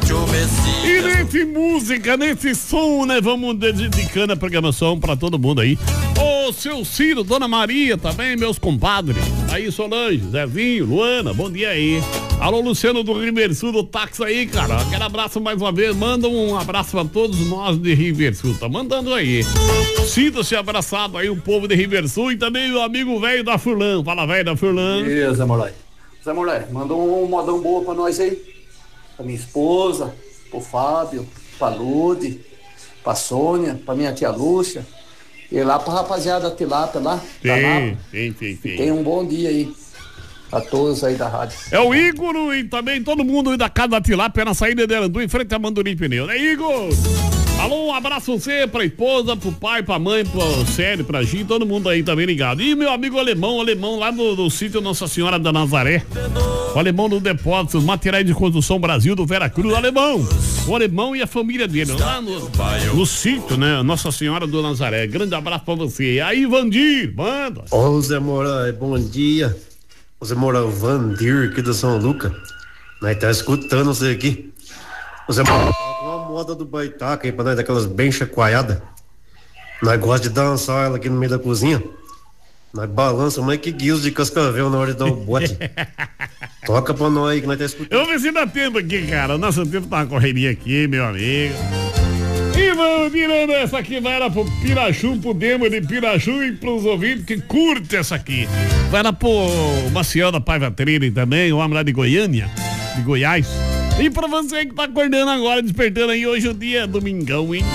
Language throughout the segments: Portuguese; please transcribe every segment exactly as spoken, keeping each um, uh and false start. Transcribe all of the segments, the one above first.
E nesse música, nesse som, né? Vamos dedicando a programação pra todo mundo aí. Ô, seu Ciro, Dona Maria, também, meus compadres. Aí, Solange, Zezinho, Luana, bom dia aí. Alô, Luciano do Riversul, do táxi aí, cara. Aquele abraço mais uma vez. Manda um abraço pra todos nós de Riversul. Tá mandando aí. Sinta-se abraçado aí, o povo de Riversul e também o amigo velho da Furlan. Fala, velho da Furlan. Beleza, Zé Moraes. Zé Moraes, manda um modão boa pra nós aí. Pra minha esposa, pro Fábio, pra Lude, pra Sônia, pra minha tia Lúcia. E lá pra rapaziada Tilápia lá. Sim, sim, sim, sim. Tem um bom dia aí. A todos aí da rádio. É o Igor e também todo mundo aí da casa da Tilápia na saída de Arandu, em frente a Mandurim Pneu, né, Igor? Alô, um abraço você, pra esposa, pro pai, pra mãe, pro Sério, pra Gi, todo mundo aí também ligado. E meu amigo alemão, alemão lá do, do sítio Nossa Senhora da Nazaré. O alemão do depósito, materiais de construção Brasil do Veracruz, o alemão. O alemão e a família dele, lá no, no sítio, né? Nossa Senhora do Nazaré. Grande abraço pra você. E aí, Vandir, manda. Ô, Zé Moraes, bom dia. Você mora o Vandir aqui do São Lucas. Nós tá escutando você aqui. Você mora com a moda do baitaca aí pra nós daquelas bem chacoalhadas. Nós gostamos de dançar ela aqui no meio da cozinha. Nós balança mais que guios de cascavel na hora de dar o bote. Toca pra nós aí que nós tá escutando. Eu vou ver se dá tempo aqui, cara. O nosso tempo tá uma correria aqui, meu amigo. E vamos virando essa aqui, vai lá pro Pirachu, pro demo de Pirachu e pros ouvintes que curtem essa aqui. Vai lá pro Maciel da Paiva Trilha também, o homem lá de Goiânia, de Goiás. E pra você que tá acordando agora, despertando aí, hoje é o dia domingão, hein?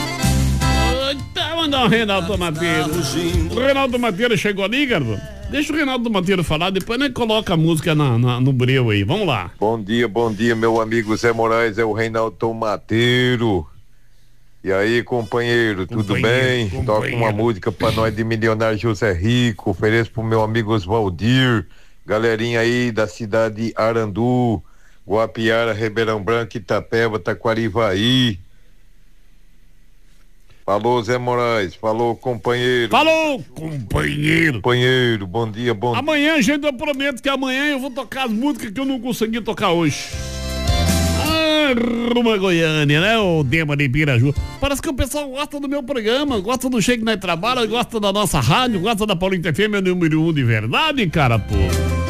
Tá, mandar o Reinaldo Mateiro. O Reinaldo Mateiro chegou ali, garoto? Deixa o Reinaldo Mateiro falar, depois nós coloca a música na, na, no breu aí, vamos lá. Bom dia, bom dia, meu amigo Zé Moraes, é o Reinaldo Mateiro. E aí, companheiro, tudo companheiro, bem? companheiro. Toca uma música pra nós de Milionário José Rico, ofereço pro meu amigo Oswaldir, galerinha aí da cidade de Arandu, Guapiara, Ribeirão Branco, Itapeba, Taquarivaí. Falou, Zé Moraes, falou, companheiro. Falou, companheiro. Companheiro, bom dia, bom dia. Amanhã, gente, eu prometo que amanhã eu vou tocar as músicas que eu não consegui tocar hoje. Uma Goiânia, né? O Dema de Piraju. Parece que o pessoal gosta do meu programa, gosta do Shake Night Trabalho, gosta da nossa rádio, gosta da Paulista F M, é o número um de verdade, cara, pô.